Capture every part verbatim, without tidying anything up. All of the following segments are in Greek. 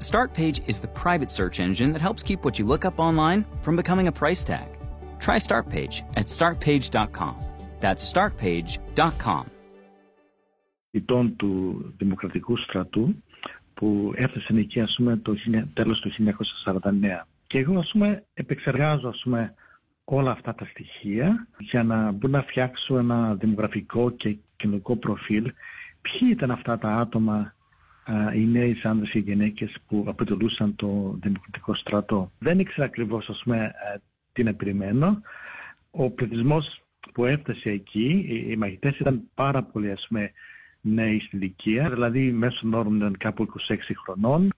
Startpage is the private search engine that helps keep what you look up online from becoming a price tag. Try Startpage at start page dot com. That's start page dot com. Ητών του Δημοκρατικού Στρατού που έφτασαν εκεί, ας πούμε, το τέλος του χίλια εννιακόσια σαράντα εννέα. Και εγώ, ας πούμε, επεξεργάζω, ας πούμε, όλα αυτά τα στοιχεία για να μπορώ να φτιάξω ένα δημογραφικό και κοινωνικό προφίλ. Ποιοι ήταν αυτά τα άτομα, οι νέοι άνδρες και γυναίκες που αποτελούσαν το Δημοκρατικό Στρατό. Δεν ήξερα ακριβώς, ας πούμε, τι να περιμένω. Ο πληθυσμός που έφτασε εκεί, οι μαχητές ήταν πάρα πολύ, ας πούμε, νέοι στην ηλικία, δηλαδή μέσον όρων ήταν κάπου είκοσι έξι χρονών.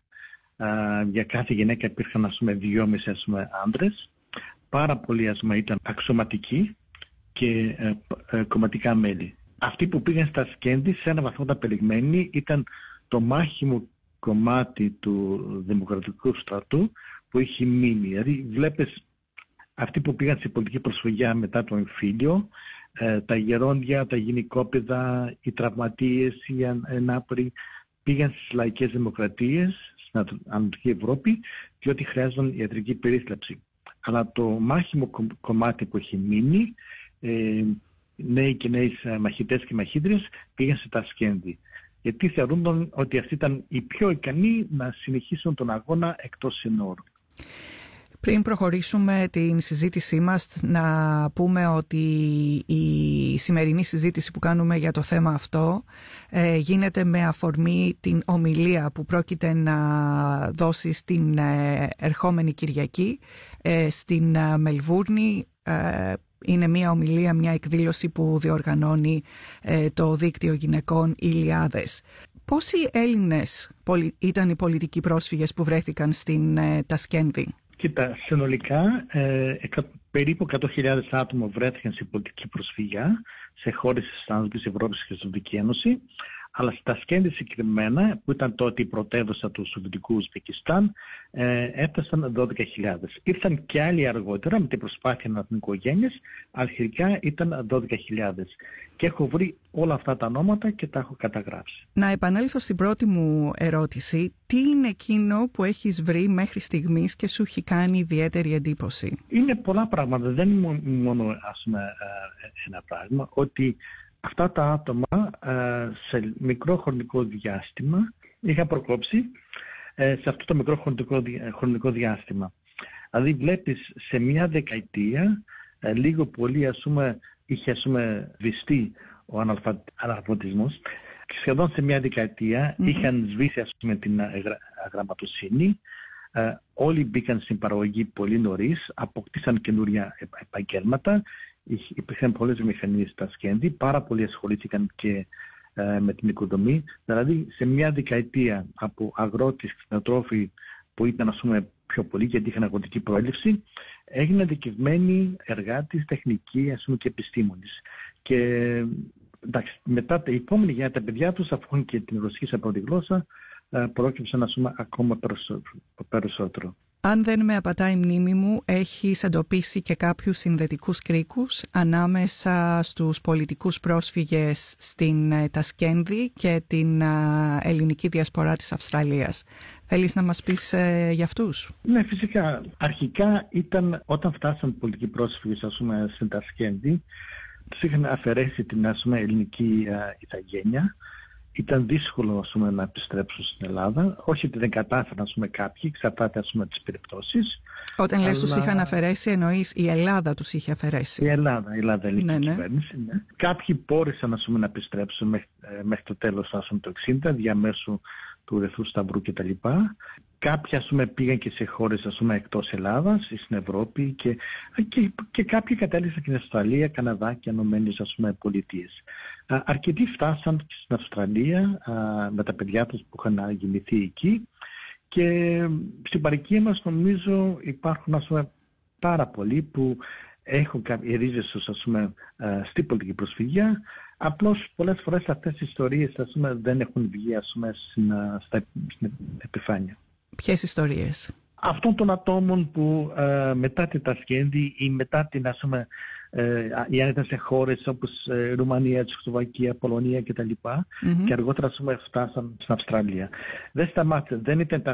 Για κάθε γυναίκα υπήρχαν, ας πούμε, δυόμισι, ας πούμε, άντρες. Πάρα πολλοί, ας πούμε, ήταν αξιωματικοί και ε, ε, κομματικά μέλη. Αυτοί που πήγαν στα σκένδη, σε ένα βαθμό τα περιγμένοι, ήταν το μάχημο κομμάτι του Δημοκρατικού Στρατού που είχε μείνει. Δηλαδή βλέπεις αυτοί που πήγαν σε πολιτική προσφυγιά μετά το εμφύλιο, ε, τα γερόντια, τα γυναικόπαιδα, οι τραυματίες, οι ανάπηροι, πήγαν στις λαϊκές δημοκρατίες, στην Ανατολική Ευρώπη, διότι χρειάζονταν ιατρική περίθαλψη. Αλλά το μάχημο κομμάτι που έχει μείνει, ε, νέοι και νέοι μαχητές και μαχήτριες, πήγαν σε τα σκένδη. Γιατί θεωρούνταν ότι αυτοί ήταν οι πιο ικανοί να συνεχίσουν τον αγώνα εκτός συνόρου. Πριν προχωρήσουμε την συζήτησή μας, να πούμε ότι η σημερινή συζήτηση που κάνουμε για το θέμα αυτό ε, γίνεται με αφορμή την ομιλία που πρόκειται να δώσει στην ε, ερχόμενη Κυριακή ε, στην ε, Μελβούρνη. Ε, είναι μια ομιλία, μια εκδήλωση που διοργανώνει ε, το Δίκτυο Γυναικών Ηλιάδες. Πόσοι Έλληνες ήταν οι πολιτικοί πρόσφυγες που βρέθηκαν στην ε, Τασκένδη? Κοίτα, συνολικά ε, εκα, περίπου εκατό χιλιάδες άτομα βρέθηκαν σε πολιτική προσφυγιά σε χώρες της Ανατολικής Ευρώπης και Σοβιετική Ένωση, αλλά στα Τασκένδη συγκεκριμένα, που ήταν τότε η πρωτεύουσα του Σοβιετικού Ουσβεκιστάν, ε, έφτασαν δώδεκα χιλιάδες. Ήρθαν και άλλοι αργότερα με την προσπάθεια να έχουν οικογένειες, αρχικά ήταν δώδεκα χιλιάδες. Και έχω βρει όλα αυτά τα ονόματα και τα έχω καταγράψει. Να επανέλθω στην πρώτη μου ερώτηση. Τι είναι εκείνο που έχεις βρει μέχρι στιγμής και σου έχει κάνει ιδιαίτερη εντύπωση? Είναι πολλά πράγματα. Δεν είναι μόνο, ας πούμε, ένα πράγμα. Ότι αυτά τα άτομα σε μικρό χρονικό διάστημα είχαν προκόψει σε αυτό το μικρό χρονικό, χρονικό διάστημα. Δηλαδή βλέπεις σε μια δεκαετία λίγο πολύ, ας πούμε, είχε, ας πούμε, βυστεί ο αναλφα... αναλφαβητισμός και σχεδόν σε μια δεκαετία mm-hmm. είχαν σβήσει, ας πούμε, την γραμματοσύνη. Ε, όλοι μπήκαν στην παραγωγή πολύ νωρίς, αποκτήσαν καινούρια επαγγέλματα, υπήρχαν πολλές μηχανίες στα σκένδη, πάρα πολλοί ασχολήθηκαν και ε, με την οικοδομή. Δηλαδή σε μια δεκαετία από αγρότες, κτηνοτρόφοι που ήταν, ας πούμε, πιο πολύ γιατί είχαν αγροτική προέλευση, έγιναν δικευμένοι εργάτες, τεχνικοί, ας πούμε, και επιστήμονες. Και εντάξει, μετά τα επόμενη για τα παιδιά τους, αφού έχουν και την ρωσική σαν πρώτη γλώσσα, πρόκειψαν, ας πούμε, ακόμα περισσότερο. Αν δεν με απατάει η μνήμη μου, έχεις εντοπίσει και κάποιους συνδετικούς κρίκους ανάμεσα στους πολιτικούς πρόσφυγες στην Τασκένδη και την ελληνική διασπορά της Αυστραλίας. Θέλεις να μας πεις ε, για αυτούς? Ναι, φυσικά. Αρχικά ήταν όταν φτάσαν πολιτικοί πρόσφυγες, ας πούμε, στην Τασκένδη, τους είχαν αφαιρέσει την, ας πούμε, ελληνική ηθαγένεια. Ήταν δύσκολο, ας πούμε, να επιστρέψουν στην Ελλάδα. Όχι ότι δεν κατάφεραν, ας πούμε, κάποιοι, εξαρτάται, ας πούμε, τις περιπτώσεις. Όταν αλλά... λες τους είχαν αφαιρέσει, εννοείς η Ελλάδα τους είχε αφαιρέσει? Η Ελλάδα, η Ελλάδα, η ελληνική ναι, κυβέρνηση. Ναι. Ναι. Κάποιοι μπόρεσαν, ας πούμε, να επιστρέψουν μέχρι, μέχρι το τέλος, ας πούμε, το εξήντα, διαμέσου του Ερυθρού Σταυρού κτλ. Κάποιοι, ας πούμε, πήγαν και σε χώρες, ας πούμε, εκτός Ελλάδας ή στην Ευρώπη και, και, και κάποιοι κατέληξαν και στην Αυστραλία, Καναδά και Ηνωμένες, ας πούμε, Πολιτείες. Αρκετοί φτάσαν στην Αυστραλία α, με τα παιδιά τους που είχαν γεννηθεί εκεί και στην παροικία μας νομίζω υπάρχουν, ας πούμε, πάρα πολλοί που έχουν οι ρίζες τους, ας πούμε, στην πολιτική προσφυγιά. Απλώς πολλές φορές αυτές οι ιστορίες, ας πούμε, δεν έχουν βγει, ας πούμε, στην, στα, στην επιφάνεια. Ποιες ιστορίες? Αυτών των ατόμων που ε, μετά την Τασκένδη ή μετά την, ας πούμε, ε, ή αν ήταν σε χώρες όπως ε, Ρουμανία, Τσεχοσλοβακία, Πολωνία κτλ. Mm-hmm. Και αργότερα, ας πούμε, φτάσαν στην Αυστραλία. Δεν σταμάτησε, δεν ήταν